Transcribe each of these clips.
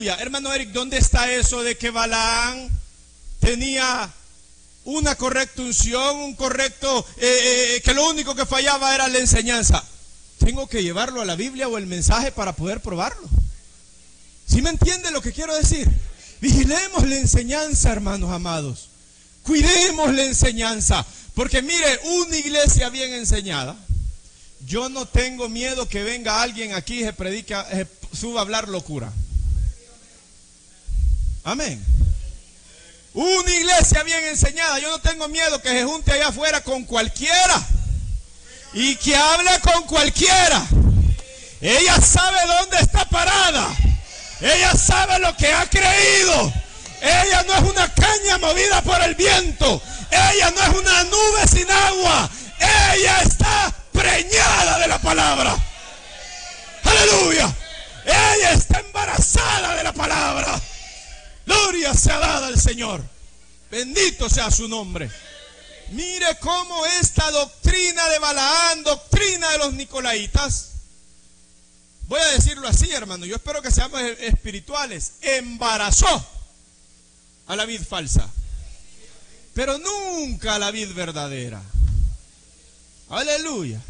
Hermano Eric, ¿dónde está eso de que Balaam tenía una correcta unción, un correcto, que lo único que fallaba era la enseñanza? Tengo que llevarlo a la Biblia o el mensaje para poder probarlo. ¿Sí me entiende lo que quiero decir? Vigilemos la enseñanza, hermanos amados. Cuidemos la enseñanza. Porque mire, una iglesia bien enseñada, yo no tengo miedo que venga alguien aquí y se predica, suba a hablar locura. Amén. Una iglesia bien enseñada, yo no tengo miedo que se junte allá afuera con cualquiera y que hable con cualquiera. Ella sabe dónde está parada. Ella sabe lo que ha creído. Ella no es una caña movida por el viento. Ella no es una nube sin agua. Ella está preñada de la palabra. Aleluya. Ella está embarazada de la palabra. Gloria sea dada al Señor. Bendito sea su nombre. Mire cómo esta doctrina de Balaam, doctrina de los nicolaitas, voy a decirlo así, hermano, yo espero que seamos espirituales, embarazó a la vid falsa, pero nunca a la vid verdadera. Aleluya.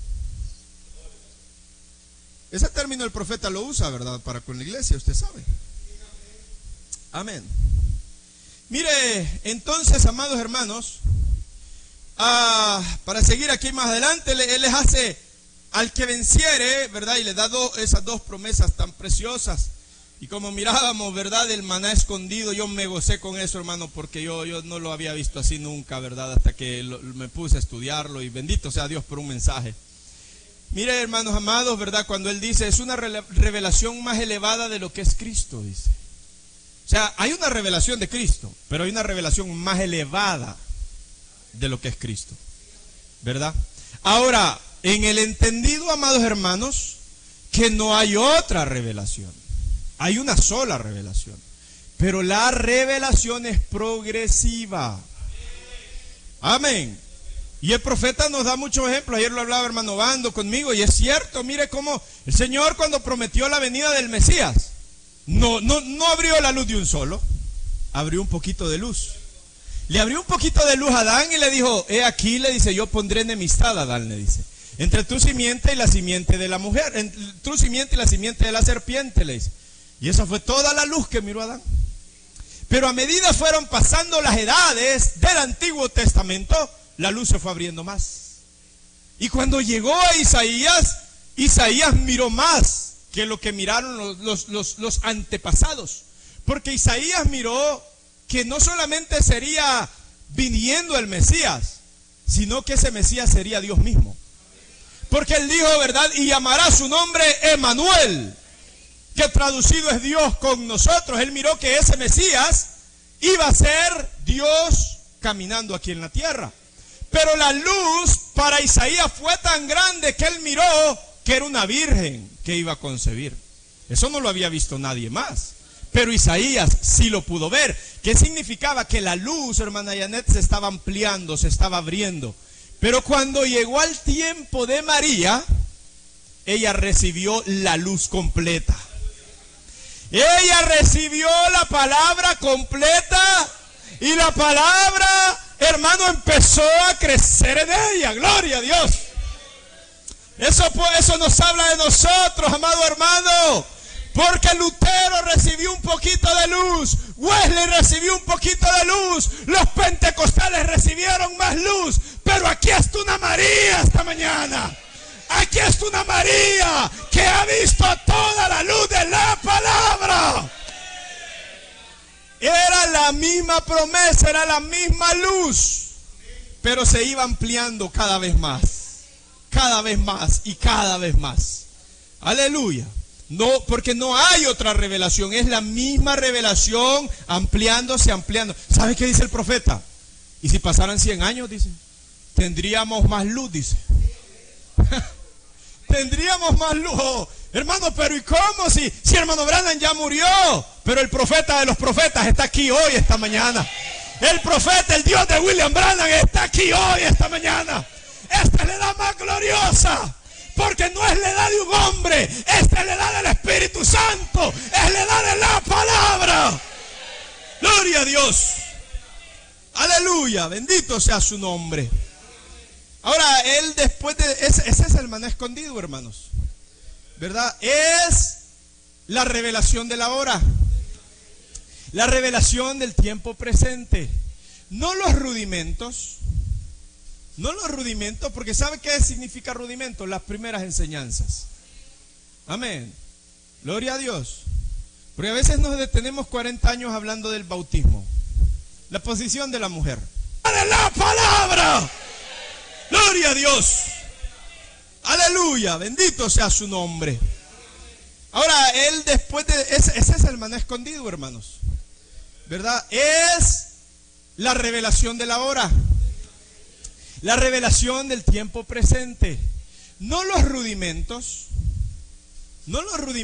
Ese término el profeta lo usa, ¿verdad? Para con la iglesia, usted sabe. Amén. Mire, entonces, amados hermanos, para seguir aquí más adelante, Él les hace al que venciere, ¿verdad? Y le da esas dos promesas tan preciosas. Y como mirábamos, ¿verdad? El maná escondido, yo me gocé con eso, hermano, porque yo no lo había visto así nunca, ¿verdad? Hasta que me puse a estudiarlo, y bendito sea Dios por un mensaje. Mire, hermanos amados, ¿verdad? Cuando Él dice, es una revelación más elevada de lo que es Cristo, dice. O sea, hay una revelación de Cristo, pero hay una revelación más elevada de lo que es Cristo, ¿verdad? Ahora, en el entendido, amados hermanos, que no hay otra revelación. Hay una sola revelación, pero la revelación es progresiva. Amén. Y el profeta nos da muchos ejemplos. Ayer lo hablaba hermano Bando conmigo, y es cierto. Mire cómo el Señor, cuando prometió la venida del Mesías, no abrió la luz de un solo, abrió un poquito de luz. Le abrió un poquito de luz a Adán y le dijo, he aquí, le dice, yo pondré enemistad a Adán, le dice, entre tu simiente y la simiente de la mujer, entre tu simiente y la simiente de la serpiente, le dice. Y esa fue toda la luz que miró Adán. Pero a medida fueron pasando las edades del Antiguo Testamento, la luz se fue abriendo más. Y cuando llegó a Isaías miró más que lo que miraron los antepasados. Porque Isaías miró que no solamente sería viniendo el Mesías, sino que ese Mesías sería Dios mismo. Porque él dijo, ¿verdad? Y llamará su nombre Emmanuel, que traducido es Dios con nosotros. Él miró que ese Mesías iba a ser Dios caminando aquí en la tierra. Pero la luz para Isaías fue tan grande que él miró que era una virgen que iba a concebir. Eso no lo había visto nadie más, pero Isaías sí lo pudo ver. ¿Qué significaba? Que la luz, hermana Janet, se estaba ampliando, se estaba abriendo. Pero cuando llegó al tiempo de María, ella recibió la luz completa. Ella recibió la palabra completa, y la palabra, hermano, empezó a crecer en ella. Gloria a Dios. Eso nos habla de nosotros, amado hermano. Porque Lutero recibió un poquito de luz, Wesley recibió un poquito de luz, los pentecostales recibieron más luz. Pero aquí está una María esta mañana. Aquí está una María que ha visto toda la luz de la palabra. Era la misma promesa, era la misma luz, pero se iba ampliando cada vez más y cada vez más. Aleluya. No, porque no hay otra revelación, es la misma revelación ampliándose. ¿Sabe qué dice el profeta? Y si pasaran 100 años, dice, tendríamos más luz, dice. Tendríamos más luz. Oh, hermano, pero ¿y cómo? Si hermano Branham ya murió, pero el profeta de los profetas está aquí hoy, esta mañana. El profeta, el Dios de William Branham está aquí hoy, esta mañana. Esta es la edad más gloriosa. porque no es la edad de un hombre, esta es la edad del Espíritu Santo, es la edad de la palabra. Gloria a Dios. Aleluya, bendito sea su nombre. Ahora, él después de... Ese es el maná escondido, hermanos, ¿verdad? Es la revelación de la hora, la revelación del tiempo presente. No los rudimentos, porque ¿sabe qué significa rudimento? Las primeras enseñanzas. Amén. Gloria a Dios. Porque a veces nos detenemos 40 años hablando del bautismo, la posición de la mujer. ¡De la palabra! Gloria a Dios. Aleluya, bendito sea su nombre. Ahora, él después de... Ese es el maná escondido, hermanos, ¿verdad? Es la revelación de la hora, la revelación del tiempo presente. No los rudimentos,